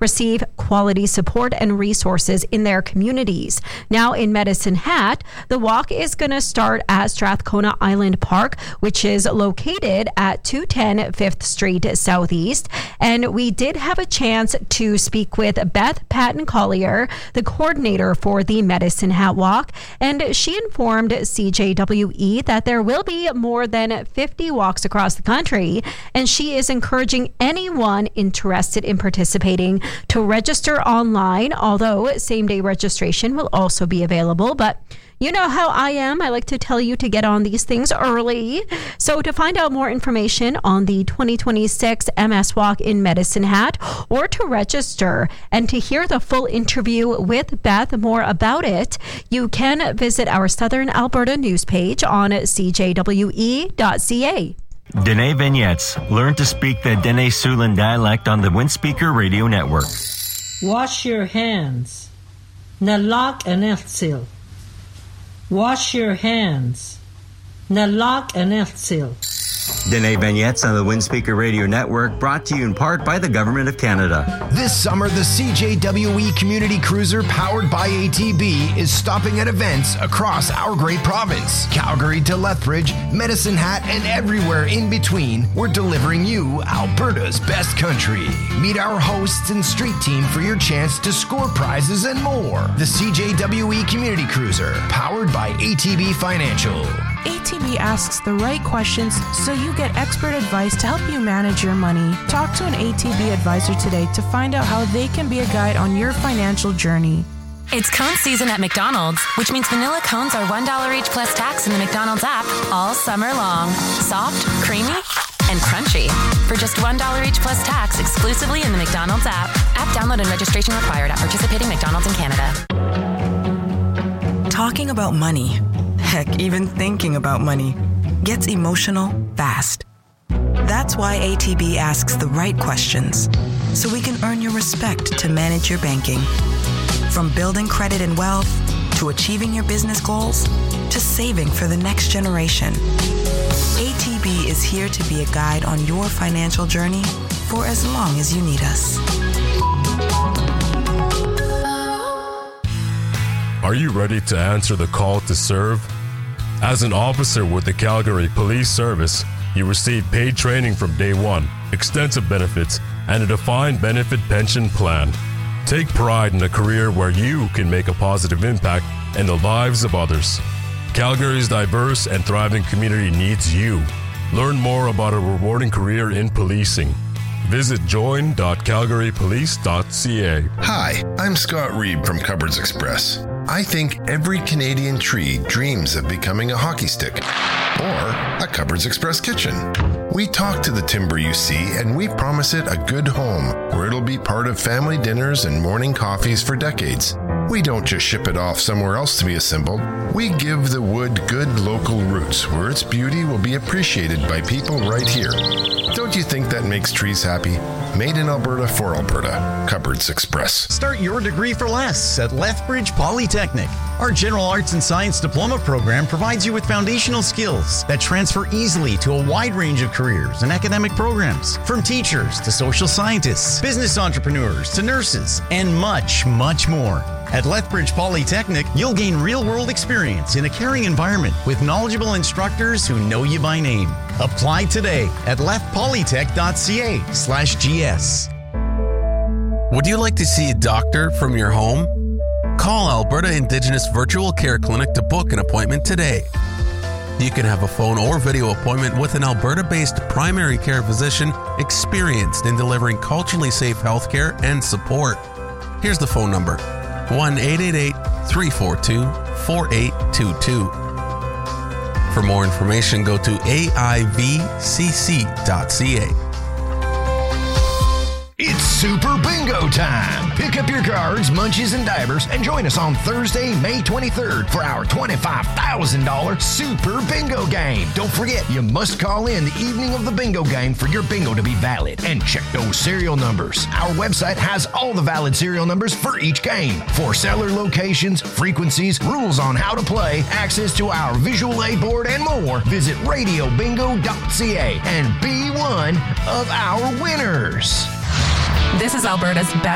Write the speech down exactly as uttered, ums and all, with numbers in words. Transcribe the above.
receive quality support and resources in their communities. Now in Medicine Hat, the walk is going to start at Strathcona Island Park, which is located at two ten Fifth Street Southeast. And we did have a chance to speak with Beth Patton Collier, the coordinator for the Medicine Hat Walk, and she informed C J W E that there will be more than fifty walks across the country, and she is encouraging anyone interested in participating to register online, although same-day registration will also be available. But you know how I am. I like to tell you to get on these things early. So to find out more information on the twenty twenty-six M S Walk in Medicine Hat, or to register and to hear the full interview with Beth more about it, you can visit our Southern Alberta news page on c j w e dot c a. Dene Vignettes. Learn to speak the Dene Siouxland dialect on the Windspeaker Radio Network. Wash your hands. Nalak aneltsil. Wash your hands. Nalak aneltsil. Dene Vignettes on the Windspeaker Radio Network, brought to you in part by the Government of Canada. This summer, the C J W E Community Cruiser, powered by A T B, is stopping at events across our great province. Calgary to Lethbridge, Medicine Hat, and everywhere in between, we're delivering you Alberta's best country. Meet our hosts and street team for your chance to score prizes and more. The C J W E Community Cruiser, powered by A T B Financial. A T B asks the right questions so you get expert advice to help you manage your money. Talk to an A T B advisor today to find out how they can be a guide on your financial journey. It's cone season at McDonald's, which means vanilla cones are one dollar each plus tax in the McDonald's app all summer long. Soft, creamy, and crunchy. For just one dollar each plus tax exclusively in the McDonald's app. App download and registration required at participating McDonald's in Canada. Talking about money, heck, even thinking about money, gets emotional fast. That's why A T B asks the right questions, so we can earn your respect to manage your banking. From building credit and wealth, to achieving your business goals, to saving for the next generation. A T B is here to be a guide on your financial journey for as long as you need us. Are you ready to answer the call to serve? As an officer with the Calgary Police Service, you receive paid training from day one, extensive benefits, and a defined benefit pension plan. Take pride in a career where you can make a positive impact in the lives of others. Calgary's diverse and thriving community needs you. Learn more about a rewarding career in policing. Visit join dot calgary police dot c a. Hi, I'm Scott Reed from Cupboards Express. I think every Canadian tree dreams of becoming a hockey stick or a Cupboards Express kitchen. We talk to the timber you see, and we promise it a good home where it'll be part of family dinners and morning coffees for decades. We don't just ship it off somewhere else to be assembled. We give the wood good local roots where its beauty will be appreciated by people right here. Don't you think that makes trees happy? Made in Alberta for Alberta. Cupboards Express. Start your degree for less at Lethbridge Polytechnic. Our General Arts and Science Diploma program provides you with foundational skills that transfer easily to a wide range of careers and academic programs, from teachers to social scientists, business entrepreneurs to nurses, and much, much more. At Lethbridge Polytechnic, you'll gain real-world experience in a caring environment with knowledgeable instructors who know you by name. Apply today at leftpolytech.ca slash GS. Would you like to see a doctor from your home? Call Alberta Indigenous Virtual Care Clinic to book an appointment today. You can have a phone or video appointment with an Alberta-based primary care physician experienced in delivering culturally safe healthcare and support. Here's the phone number: one eight eight eight, three four two, four eight two two. For more information, go to A I V C C dot C A. It's Super Bingo time! Pick up your cards, munchies, and divers and join us on Thursday, May twenty-third for our twenty-five thousand dollars Super Bingo game. Don't forget, you must call in the evening of the bingo game for your bingo to be valid. And check those serial numbers. Our website has all the valid serial numbers for each game. For seller locations, frequencies, rules on how to play, access to our visual aid board, and more, visit radio bingo dot c a and be one of our winners. This is Alberta's best